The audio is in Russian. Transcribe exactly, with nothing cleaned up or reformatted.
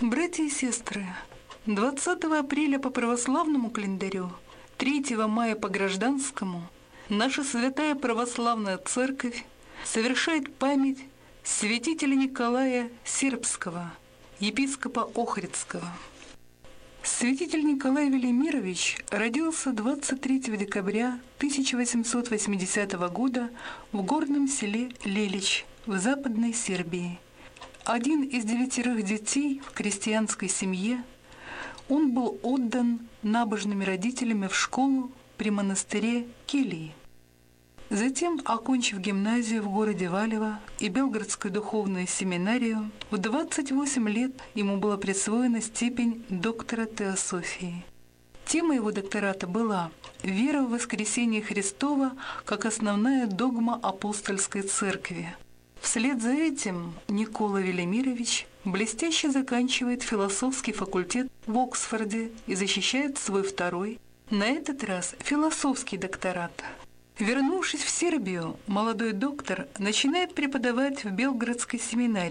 Братья и сестры, двадцатого апреля по православному календарю, третьего мая по гражданскому, наша святая православная церковь совершает память святителя Николая Сербского, епископа Охридского. Святитель Николай Велимирович родился двадцать третьего декабря тысяча восемьсот восьмидесятого года в горном селе Лелич в Западной Сербии. Один из девятерых детей в крестьянской семье, он был отдан набожными родителями в школу при монастыре Келии. Затем, окончив гимназию в городе Валево и Белградскую духовную семинарию, в двадцать восемь лет ему была присвоена степень доктора теософии. Тема его доктората была «Вера в воскресение Христова как основная догма апостольской церкви». Вслед за этим Никола Велимирович блестяще заканчивает философский факультет в Оксфорде и защищает свой второй, на этот раз философский докторат. Вернувшись в Сербию, молодой доктор начинает преподавать в Белградской семинарии.